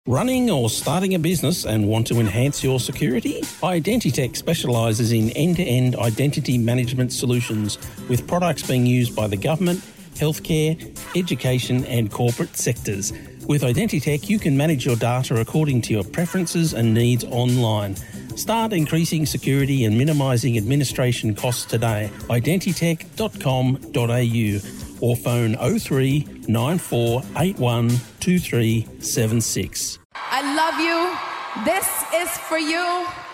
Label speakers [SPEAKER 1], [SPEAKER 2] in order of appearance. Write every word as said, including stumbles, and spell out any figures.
[SPEAKER 1] Running or starting a business and want to enhance your security? Identitech specialises in end-to-end identity management solutions with products being used by the government, healthcare, education and corporate sectors. With Identitech, you can manage your data according to your preferences and needs online. Start increasing security and minimising administration costs today. identitech dot com dot a u or phone oh three nine four eight one two three seven six.
[SPEAKER 2] I love you. This is for you.